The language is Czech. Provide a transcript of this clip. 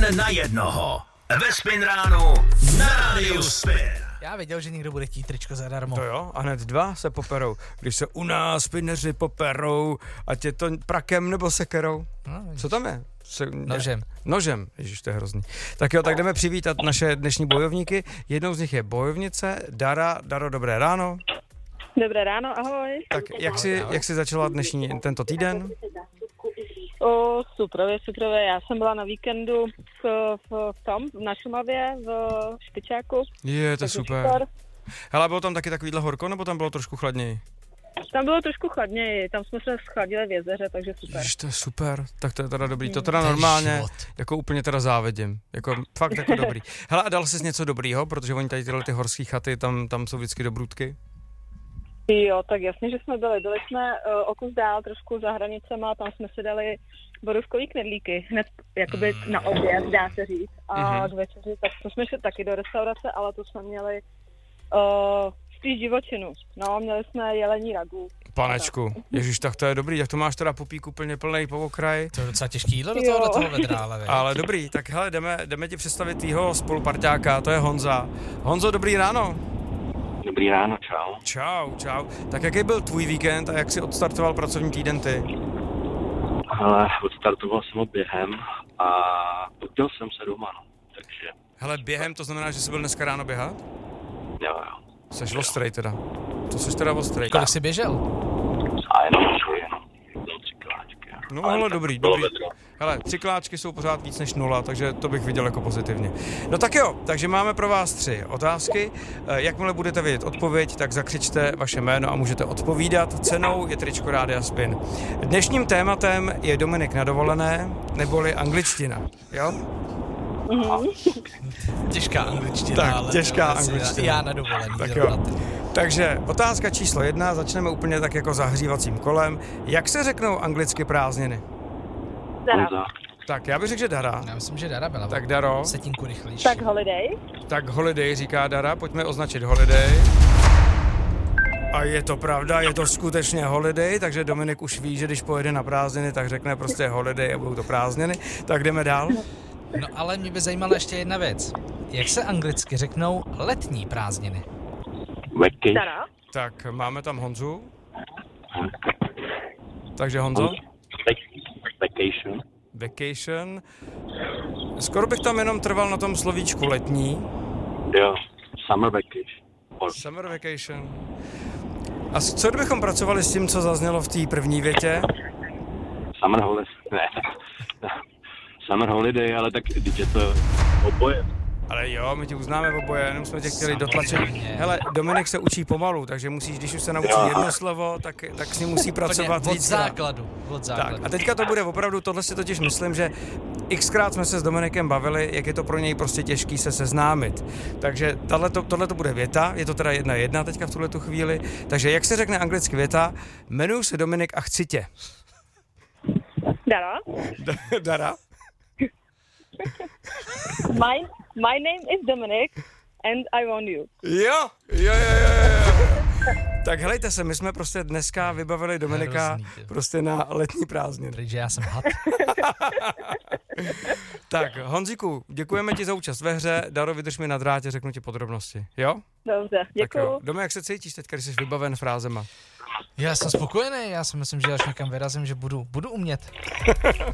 Jeden na jednoho. Ve Spin ránu na rádiu Spin. Já věděl, že někdo bude chtít tričko zadarmo. To jo, a hned dva se poperou. Když se u nás spineři poperou, ať je to prakem nebo sekerou. No, Co tam je? Nožem. Nožem, ježiš, to je hrozný. Tak jo, tak jdeme přivítat naše dnešní bojovníky. Jednou z nich je bojovnice Dara. Daro, dobré ráno. Dobré ráno, ahoj. Tak jak jsi začala tento týden? Super, já jsem byla na víkendu na Šumavě, v Špičáku. Je, to je super. Hele, bylo tam taky takovýhle horko, nebo tam bylo trošku chladněji? Tam bylo trošku chladněji, tam jsme se schladili v jezeře, takže super. Ježiš, to je super, tak to je teda dobrý, to teda normálně, jako úplně teda závidím, jako fakt jako dobrý. Hele, a dal jsi něco dobrýho, protože oni tady tyhle ty horské chaty, tam jsou vždycky dobrůdky? Jo, tak jasně, že jsme byli jsme o kus dál, trošku za hranicema, tam jsme si dali borůvkový knedlíky, hned jakoby na oběd, dá se říct, a k večeři, tak to jsme šli taky do restaurace, ale to jsme měli spíš divočinu, no, měli jsme jelení ragu. Panečku, ježiš, tak to je dobrý, jak to máš teda popík úplně plnej po okraji. To je docela těžký jídlo do toho vedra, ale dobrý, tak hele, jdeme ti představit tvýho spoluparťáka, to je Honza. Honzo, dobrý ráno. Dobrý ráno, čau. Čau. Tak jaký byl tvůj víkend a jak jsi odstartoval pracovní týden ty? Hele, odstartoval jsem ho během a potil jsem se doma, no, takže... Hele, během, to znamená, že jsi byl dneska ráno běhat? Jo. Jseš ostrej teda. To jsi teda ostrej. Kolik jsi běžel? A jenom 3 kláčky. No, hele, dobrý. Hele, 3 kláčky jsou pořád víc než 0, takže to bych viděl jako pozitivně. No tak jo, takže máme pro vás 3 otázky. Jakmile budete vědět odpověď, tak zakřičte vaše jméno a můžete odpovídat. Cenou je tričko Rádia Spin. Dnešním tématem je Dominik na dovolené, neboli angličtina, jo? Těžká angličtina, tak, ale těžká angličtina. Já na dovolení. Tak jo. Takže otázka číslo 1, začneme úplně tak jako zahřívacím kolem. Jak se řeknou anglicky prázdniny? Dara. Tak já bych řekl, že Dara. Já myslím, že Dara byla. Tak Daro. Setinku rychlejší. Tak holiday. Tak holiday, říká Dara, pojďme označit holiday. A je to pravda, je to skutečně holiday, takže Dominik už ví, že když pojede na prázdniny, tak řekne prostě holiday a budou to prázdniny. Tak jdeme dál. No ale mě by zajímala ještě jedna věc. Jak se anglicky řeknou letní prázdniny? Dara. Tak máme tam Honzu. Takže Honzo? Vacation. Skoro bych tam jenom trval na tom slovíčku letní. Jo, summer vacation. A co kdybychom pracovali s tím, co zaznělo v té první větě? Summer holiday, ale tak když je to oboje. Ale jo, my ti uznáme oboje, jenom jsme tě chtěli dotlačit. Hele, Dominik se učí pomalu, takže musíš, když už se naučí jedno slovo, tak s ním musí pracovat víc. Od základu. Tak, a teďka to bude opravdu, tohle si totiž myslím, že xkrát jsme se s Dominikem bavili, jak je to pro něj prostě těžký se seznámit. Takže tohle to bude věta, je to teda 1-1 teďka v tuhletu chvíli. Takže jak se řekne anglicky věta? Jmenuji se Dominik a chci tě. Dara. Dara? My name is Dominic and I want you. Jo. Tak helejte se, my jsme prostě dneska vybavili Dominika prostě na letní prázdniny. Takže já jsem had. Tak, Honzíku, děkujeme ti za účast ve hře. Daro, vydrž mi na drátě, řeknu ti podrobnosti, jo? Dobře, děkuju. Dome, jak se cítíš teď, když jsi vybaven frázema? Já jsem spokojený, já si myslím, že až někam vyrazím, že budu umět.